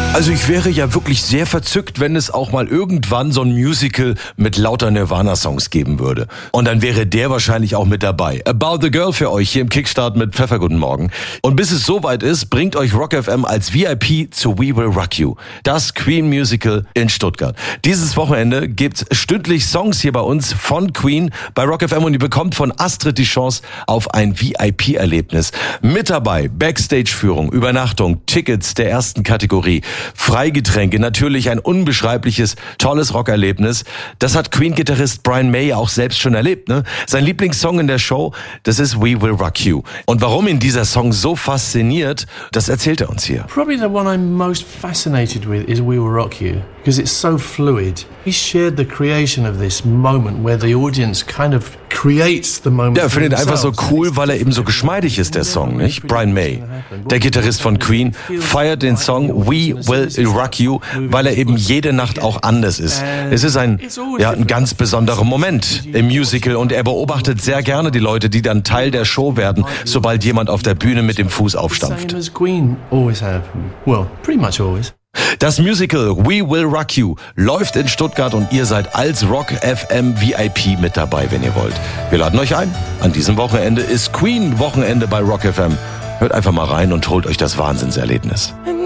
Also ich wäre ja wirklich sehr verzückt, wenn es auch mal irgendwann so ein Musical mit lauter Nirvana-Songs geben würde. Und dann wäre der wahrscheinlich auch mit dabei. About the Girl für euch hier im Kickstart mit Pfeffer, guten Morgen. Und bis es soweit ist, bringt euch Rock FM als VIP zu We Will Rock You, das Queen Musical in Stuttgart. Dieses Wochenende gibt's stündlich Songs hier bei uns von Queen bei Rock FM und ihr bekommt von Astrid die Chance auf ein VIP-Erlebnis. Mit dabei Backstage-Führung, Übernachtung, Tickets der ersten Kategorie, Freigetränke, natürlich ein unbeschreibliches, tolles Rockerlebnis. Das hat Queen-Gitarrist Brian May auch selbst schon erlebt, ne? Sein Lieblingssong in der Show, das ist We Will Rock You. Und warum ihn dieser Song so fasziniert, das erzählt er uns hier. Probably the one I'm most fascinated with is We Will Rock You, because it's so fluid. He shared the creation of this moment where the audience kind of creates the moment. Ja, er findet einfach so cool, weil er eben so geschmeidig ist, der Song, nicht? Brian May, der Gitarrist von Queen, feiert den Song We Will Rock You, weil er eben jede Nacht auch anders ist. Es ist ein ganz besonderer Moment im Musical und er beobachtet sehr gerne die Leute, die dann Teil der Show werden, sobald jemand auf der Bühne mit dem Fuß aufstampft. Das Musical We Will Rock You läuft in Stuttgart und ihr seid als Rock FM VIP mit dabei, wenn ihr wollt. Wir laden euch ein. An diesem Wochenende ist Queen Wochenende bei Rock FM. Hört einfach mal rein und holt euch das Wahnsinnserlebnis.